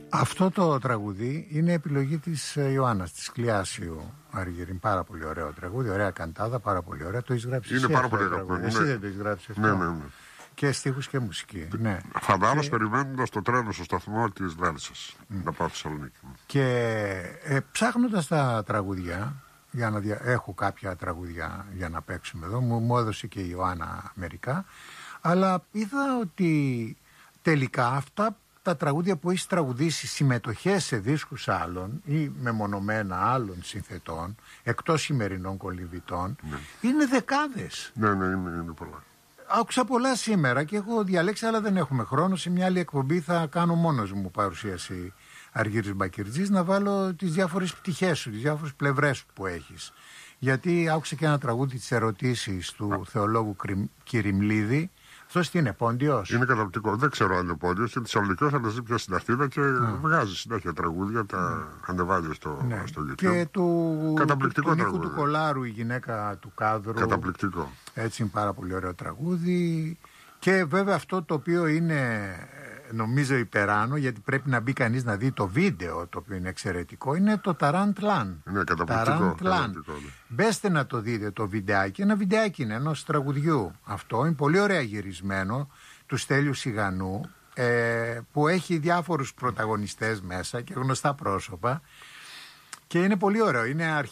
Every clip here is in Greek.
Αυτό το τραγούδι είναι επιλογή της Ιωάννας, της Κλειάσιου Αργύρη. Πάρα πολύ ωραίο τραγούδι, ωραία καντάδα, πάρα πολύ ωραία. Το έχεις γράψει είναι εσύ πάρα αυτό πολύ το τραγούδι? αγαπημένο. Εσύ δεν το έχεις γράψει αυτό? Ναι, ναι, ναι. Και στίχους και μουσική. Ναι. Φαντάρος περιμένοντας το τρένο στο σταθμό της Λάρισσας. Να πάω στη Θεσσαλονίκη. Και ψάχνοντας τα τραγούδια, για να έχω κάποια τραγούδια για να παίξουμε εδώ, μου έδωσε και η Ιωάννα μερικά, αλλά είδα ότι τελικά αυτά τα τραγούδια που έχει τραγουδήσει συμμετοχές σε δίσκους άλλων ή μεμονωμένα άλλων συνθετών, εκτός σημερινών κολυμβητών, είναι δεκάδες. Ναι, ναι, είναι πολλά. Άκουσα πολλά σήμερα και έχω διαλέξει, αλλά δεν έχουμε χρόνο. Σε μια άλλη εκπομπή θα κάνω μόνος μου παρουσίαση Αργύρης Μπακυρτζής, να βάλω τις διάφορες πτυχές σου, τις διάφορες πλευρές σου που έχεις. Γιατί άκουσα και ένα τραγούδι της ερωτήσεις του θεολόγου Κυριμλίδη. Αυτός τι είναι, Πόντιος? Είναι καταπληκτικό. Δεν ξέρω αν είναι Πόντιος. Είναι Θεσσαλονικός, αλλά ζει πια στην Αθήνα και βγάζει συνέχεια τραγούδια, τα ανεβάζει στο YouTube. Και του καταπληκτικό Νίκου τραγούδι. του Κολάρου, η γυναίκα του Κάδρου. Καταπληκτικό. Έτσι είναι πάρα πολύ ωραίο τραγούδι. Και βέβαια αυτό το οποίο είναι, νομίζω, υπεράνω, γιατί πρέπει να μπει κανείς να δει το βίντεο, το οποίο είναι εξαιρετικό, είναι το Ταράντ Λαν. Ναι, καταπληκτικό. Μπέστε να το δείτε το βιντεάκι. Ένα βιντεάκι είναι ενός τραγουδιού. Αυτό είναι πολύ ωραία γυρισμένο, του Στέλιου Σιγανού, που έχει διάφορους πρωταγωνιστές μέσα και γνωστά πρόσωπα. Και είναι πολύ ωραίο.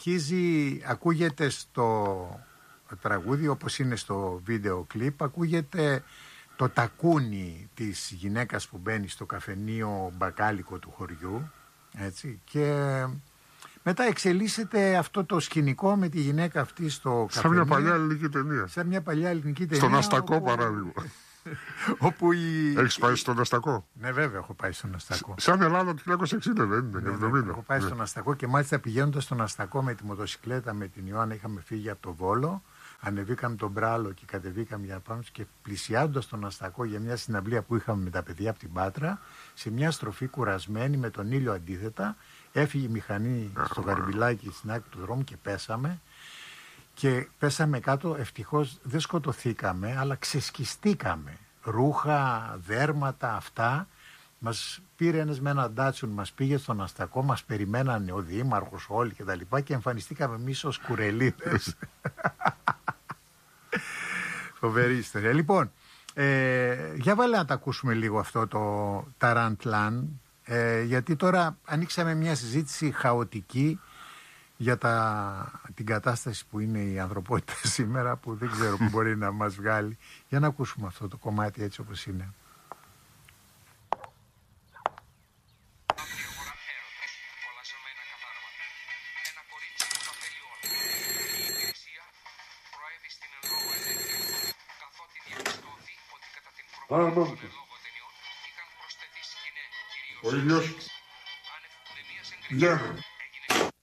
Ακούγεται στο τραγούδι, όπως είναι στο βίντεο κλιπ, ακούγεται το τακούνι της γυναίκας που μπαίνει στο καφενείο μπακάλικο του χωριού, έτσι, και μετά εξελίσσεται αυτό το σκηνικό με τη γυναίκα αυτή στο καφενείο. Σαν μια παλιά ελληνική ταινία. Σαν μια παλιά ελληνική ταινία. Στον Αστακό, παράδειγμα. Όπου Έχεις πάει στον Αστακό? Ναι, βέβαια, έχω πάει στον Αστακό. Σαν Ελλάδα το 1960, δεν είναι? 70. Έχω πάει στον Αστακό και μάλιστα πηγαίνοντας στον Αστακό με τη μοτοσυκλέτα με την Ιωάννα, είχαμε φύγει από το Βόλο. Ανεβήκαμε τον Μπράλο και κατεβήκαμε για πάνω και πλησιάζοντας τον Αστακό για μια συναυλία που είχαμε με τα παιδιά από την Πάτρα, σε μια στροφή κουρασμένη με τον ήλιο αντίθετα, έφυγε η μηχανή στο γαρμπιλάκι στην άκρη του δρόμου και πέσαμε. Και πέσαμε κάτω, ευτυχώς δεν σκοτωθήκαμε, αλλά ξεσκιστήκαμε. Ρούχα, δέρματα, αυτά. Μας πήρε ένας με ένα ντάτσιον, μας πήγε στον Αστακό, μας περιμένανε ο δήμαρχος όλοι και τα λοιπά και εμφανιστήκαμε εμείς ως κουρελίδες. Φοβερή ιστορία. Λοιπόν, για βάλε να τα ακούσουμε λίγο αυτό το Ταράντ Λαν, γιατί τώρα ανοίξαμε μια συζήτηση χαοτική για την κατάσταση που είναι η ανθρωπότητα σήμερα, που δεν ξέρω που μπορεί να μας βγάλει. Για να ακούσουμε αυτό το κομμάτι έτσι όπως είναι. Ο ίδιος. Βγαίνω.